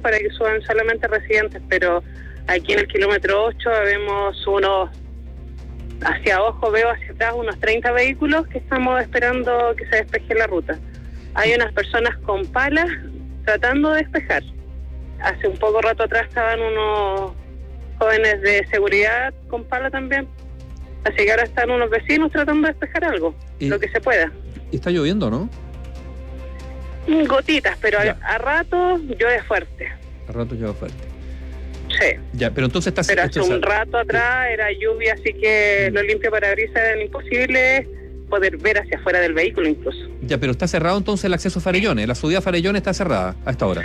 para que suban solamente residentes, pero aquí en el kilómetro 8 vemos hacia abajo veo hacia atrás unos 30 vehículos que estamos esperando que se despeje la ruta. Hay unas personas con palas tratando de despejar. Hace un poco rato atrás estaban unos jóvenes de seguridad con pala también. Así que ahora están unos vecinos tratando de despejar algo, lo que se pueda. Está lloviendo, ¿no? Gotitas, pero a rato llueve fuerte. A rato llueve fuerte. Sí. Ya, pero entonces está... Pero hace un rato atrás era lluvia, así que lo limpio parabrisas era imposible poder ver hacia afuera del vehículo incluso. Ya, pero está cerrado entonces el acceso a Farellones. La subida a Farellones está cerrada a esta hora.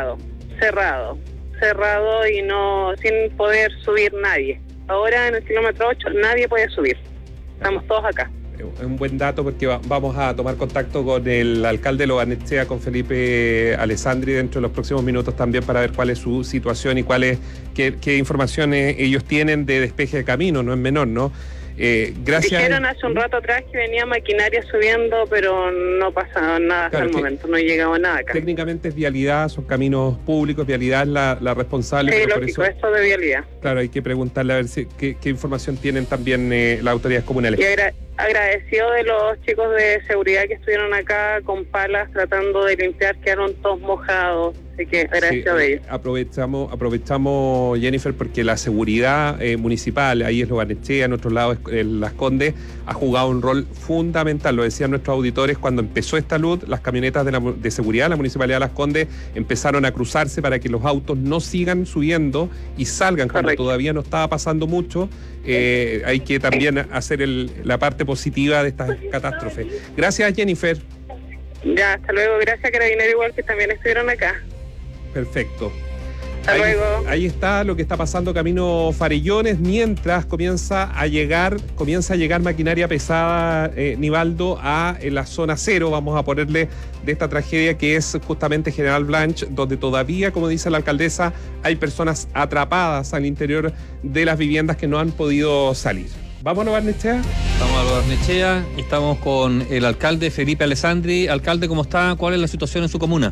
Cerrado y no sin poder subir nadie. Ahora en el kilómetro 8 nadie puede subir. Estamos todos acá. Es un buen dato porque vamos a tomar contacto con el alcalde de Lo Barnechea, con Felipe Alessandri, dentro de los próximos minutos también, para ver cuál es su situación y qué informaciones ellos tienen de despeje de camino. No es menor, ¿no? Gracias. Dijeron hace un rato atrás que venía maquinaria subiendo, pero no pasa nada hasta el momento, no ha llegado nada acá. Técnicamente es vialidad, son caminos públicos, vialidad es la responsable. Sí, pero lógico, por eso, esto de vialidad. Claro, hay que preguntarle a ver qué información tienen también las autoridades comunales. Y agradecido de los chicos de seguridad que estuvieron acá con palas tratando de limpiar, quedaron todos mojados, así que agradecido de ellos. Aprovechamos, Jennifer, porque la seguridad municipal, ahí es Lo Barnechea, en otro lado es Las Condes, ha jugado un rol fundamental. Lo decían nuestros auditores, cuando empezó esta luz, las camionetas de seguridad de la Municipalidad de Las Condes empezaron a cruzarse para que los autos no sigan subiendo y salgan. Cuando todavía no estaba pasando mucho. Hay que también hacer la parte positiva de esta catástrofe. Gracias, Jennifer. Ya, hasta luego. Gracias, Carabinero, igual que también estuvieron acá. Perfecto. Hasta luego. Ahí está lo que está pasando camino Farellones, mientras comienza a llegar maquinaria pesada, Nivaldo, en la zona cero, vamos a ponerle, de esta tragedia que es justamente General Blanche, donde todavía, como dice la alcaldesa, hay personas atrapadas al interior de las viviendas que no han podido salir. ¿Vamos a Lo Barnechea? Vamos a Lo Barnechea, estamos con el alcalde Felipe Alessandri. Alcalde, ¿cómo está? ¿Cuál es la situación en su comuna?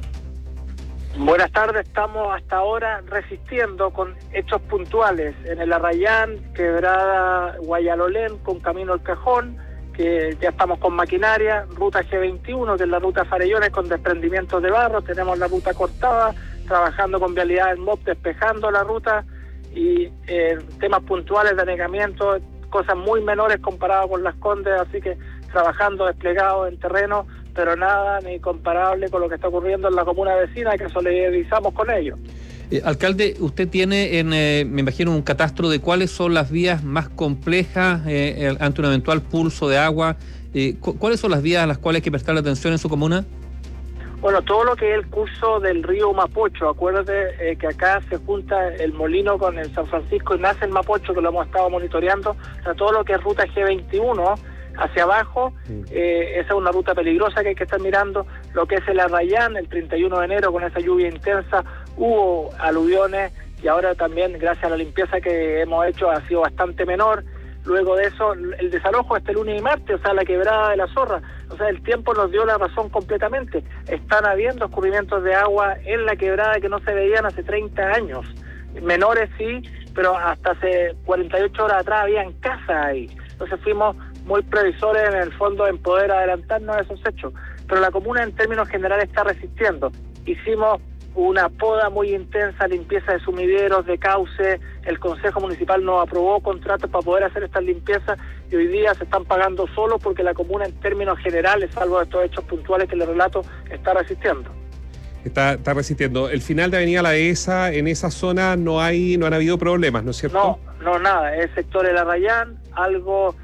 Buenas tardes, estamos hasta ahora resistiendo con hechos puntuales en el Arrayán, Quebrada Guayalolén, con Camino El Cajón, que ya estamos con maquinaria, ruta G21, que es la ruta Farellones con desprendimientos de barro, tenemos la ruta cortada, trabajando con vialidad en MOP, despejando la ruta, y temas puntuales de anegamiento, cosas muy menores comparadas con Las Condes, así que trabajando desplegados en terreno, pero nada ni comparable con lo que está ocurriendo en la comuna vecina, que solidarizamos con ellos. Alcalde, usted tiene, me imagino, un catastro de cuáles son las vías más complejas ante un eventual pulso de agua. ¿Cuáles son las vías a las cuales hay que prestar atención en su comuna? Bueno, todo lo que es el curso del río Mapocho. Acuérdate que acá se junta el Molino con el San Francisco y nace el Mapocho, que lo hemos estado monitoreando. O sea, todo lo que es ruta G21 hacia abajo, esa es una ruta peligrosa que hay que estar mirando. Lo que es el Arrayán, el 31 de enero, con esa lluvia intensa, hubo aluviones, y ahora también, gracias a la limpieza que hemos hecho, ha sido bastante menor. Luego de eso, el desalojo este lunes y martes, o sea, la quebrada de la Zorra. O sea, el tiempo nos dio la razón completamente. Están habiendo escurrimientos de agua en la quebrada que no se veían hace 30 años. Menores sí, pero hasta hace 48 horas atrás habían casas ahí. Entonces fuimos muy previsores en el fondo en poder adelantarnos a esos hechos. Pero la comuna en términos generales está resistiendo. Hicimos una poda muy intensa, limpieza de sumideros, de cauce. El Consejo Municipal nos aprobó contratos para poder hacer estas limpiezas y hoy día se están pagando solo porque la comuna en términos generales, salvo estos hechos puntuales que les relato, está resistiendo. Está resistiendo. El final de Avenida La Dehesa, en esa zona no han habido problemas, ¿no es cierto? No, nada. Es el sector del Arrayán, algo...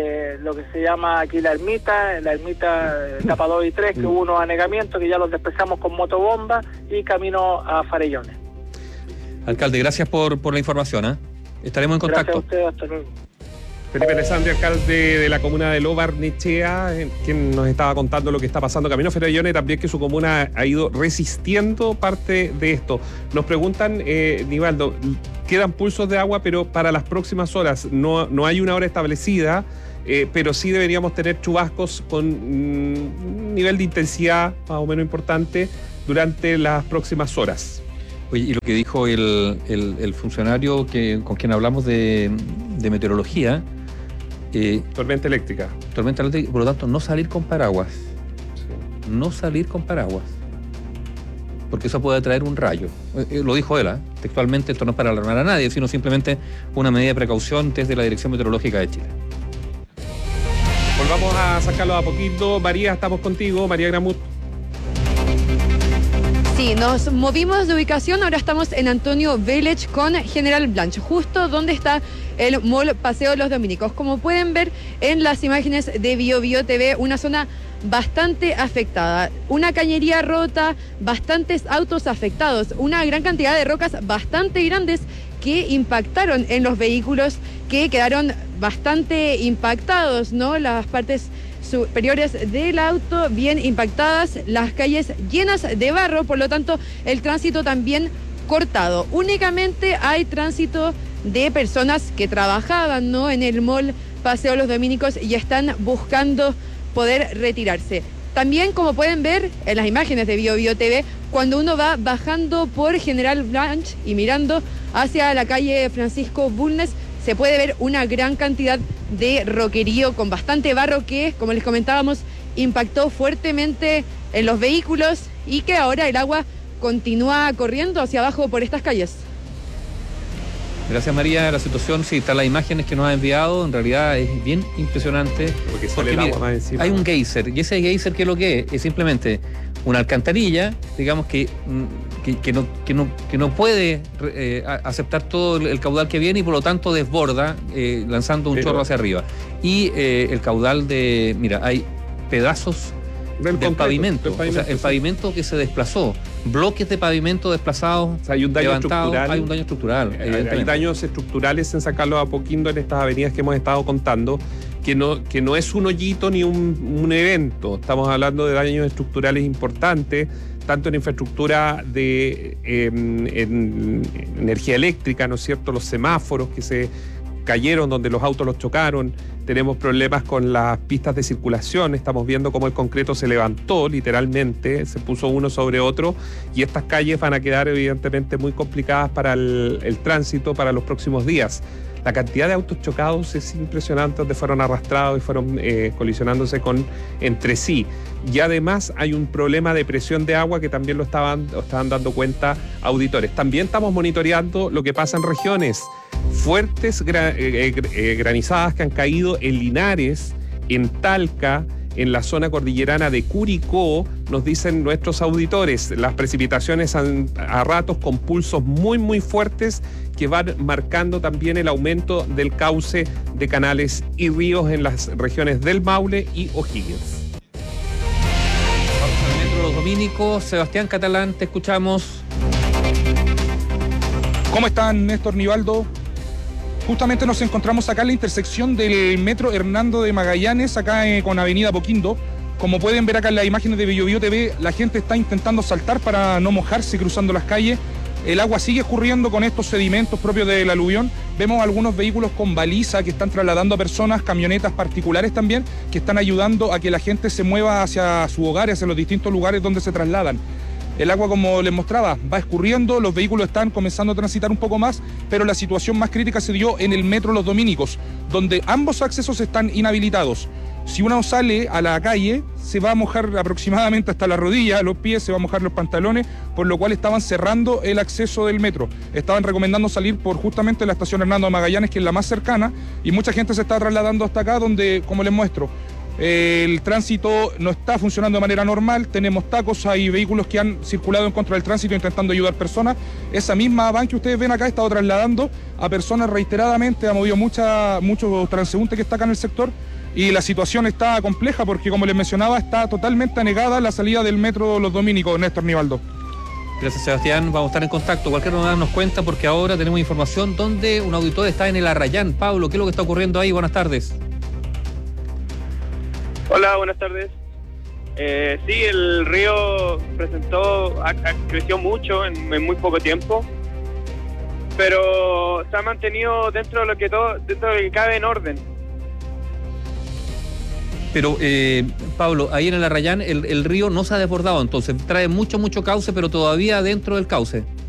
lo que se llama aquí la ermita etapa 2 y 3, que hubo unos anegamientos que ya los despejamos con motobomba y camino a Farellones. Alcalde, gracias por la información. Estaremos en contacto. Gracias a ustedes, hasta luego. Felipe Alessandri, alcalde de la comuna de Lo Barnechea, quien nos estaba contando lo que está pasando camino Farellones, también que su comuna ha ido resistiendo parte de esto. Nos preguntan, Nivaldo, quedan pulsos de agua, pero para las próximas horas no hay una hora establecida, pero sí deberíamos tener chubascos con un nivel de intensidad más o menos importante durante las próximas horas. Oye, y lo que dijo el funcionario con quien hablamos de meteorología. Tormenta eléctrica. Tormenta eléctrica, por lo tanto, no salir con paraguas. Sí. No salir con paraguas. Porque eso puede traer un rayo. Lo dijo él, textualmente, esto no es para alarmar a nadie, sino simplemente una medida de precaución desde la Dirección Meteorológica de Chile. Volvamos a sacarlo a poquito. María, estamos contigo. María Gramut. Sí, nos movimos de ubicación, ahora estamos en Antonio Village con General Blanche, justo donde está el Mall Paseo Los Dominicos. Como pueden ver en las imágenes de BioBio TV, una zona bastante afectada, una cañería rota, bastantes autos afectados, una gran cantidad de rocas bastante grandes que impactaron en los vehículos, que quedaron bastante impactados, ¿no? Las partes superiores del auto bien impactadas, las calles llenas de barro, por lo tanto el tránsito también cortado. Únicamente hay tránsito de personas que trabajaban, ¿no?, en el mall Paseo Los Dominicos y están buscando poder retirarse. También, como pueden ver en las imágenes de BioBio TV, cuando uno va bajando por General Blanche y mirando hacia la calle Francisco Bulnes, se puede ver una gran cantidad de roquerío con bastante barro que, como les comentábamos, impactó fuertemente en los vehículos y que ahora el agua continúa corriendo hacia abajo por estas calles. Gracias, María. La situación, sí, están las imágenes que nos ha enviado, en realidad es bien impresionante. Porque sale el agua más encima. Hay un geyser, y ese geyser, ¿qué es lo que es? Es simplemente una alcantarilla, digamos, que no puede aceptar todo el caudal que viene y por lo tanto desborda, lanzando un chorro hacia arriba. Y el caudal mira, hay pedazos del pavimento, o sea, el pavimento que se desplazó, bloques de pavimento desplazados, o sea, hay un daño estructural. Hay un daño estructural. Hay daños estructurales en San Carlos de Apoquindo, en estas avenidas que hemos estado contando, que no es un hoyito ni un evento. Estamos hablando de daños estructurales importantes, tanto en infraestructura de en energía eléctrica, ¿no es cierto?, los semáforos que se cayeron donde los autos los chocaron. Tenemos problemas con las pistas de circulación, estamos viendo cómo el concreto se levantó literalmente, se puso uno sobre otro y estas calles van a quedar evidentemente muy complicadas para el tránsito para los próximos días. La cantidad de autos chocados es impresionante, donde fueron arrastrados y fueron colisionándose entre sí. Y además hay un problema de presión de agua que también lo estaban dando cuenta auditores. También estamos monitoreando lo que pasa en regiones. Fuertes granizadas que han caído en Linares, en Talca, en la zona cordillerana de Curicó, nos dicen nuestros auditores. Las precipitaciones a ratos con pulsos muy, muy fuertes que van marcando también el aumento del cauce de canales y ríos en las regiones del Maule y O'Higgins. Vamos al Metro Los Dominicos. Sebastián Catalán, te escuchamos. ¿Cómo están, Néstor, Nivaldo? Justamente nos encontramos acá en la intersección del Metro Hernando de Magallanes, acá con Avenida Apoquindo. Como pueden ver acá en las imágenes de BioBio TV, la gente está intentando saltar para no mojarse cruzando las calles. El agua sigue escurriendo con estos sedimentos propios del aluvión. Vemos algunos vehículos con baliza que están trasladando a personas, camionetas particulares también, que están ayudando a que la gente se mueva hacia su hogar, hacia los distintos lugares donde se trasladan. El agua, como les mostraba, va escurriendo, los vehículos están comenzando a transitar un poco más, pero la situación más crítica se dio en el Metro Los Dominicos, donde ambos accesos están inhabilitados. Si uno sale a la calle, se va a mojar aproximadamente hasta la rodilla, los pies, se va a mojar los pantalones, por lo cual estaban cerrando el acceso del metro. Estaban recomendando salir por justamente la estación Hernando de Magallanes, que es la más cercana, y mucha gente se está trasladando hasta acá, donde, como les muestro, el tránsito no está funcionando de manera normal, tenemos tacos, hay vehículos que han circulado en contra del tránsito intentando ayudar personas. Esa misma van que ustedes ven acá ha estado trasladando a personas reiteradamente, ha movido muchos transeúntes que está acá en el sector y la situación está compleja porque, como les mencionaba, está totalmente anegada la salida del Metro Los Dominicos. Néstor, Nivaldo. Gracias, Sebastián. Vamos a estar en contacto. Cualquier novedad nos cuenta porque ahora tenemos información donde un auditor está en el Arrayán. Pablo, ¿qué es lo que está ocurriendo ahí? Buenas tardes. Hola, buenas tardes. Sí, el río creció mucho en muy poco tiempo, pero se ha mantenido dentro de lo que cabe en orden. Pero, Pablo, ahí en el Arrayán el río no se ha desbordado, entonces trae mucho cauce, pero todavía dentro del cauce.